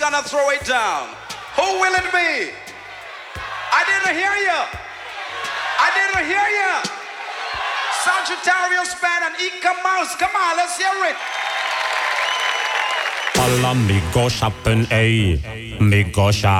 gonna throw it down. Who will it be? I didn't hear you. I didn't hear you. Sagittarius Band and Ika Mouse. Come on, let's hear it. Alla mi go shoppen, ey. Mi go shop.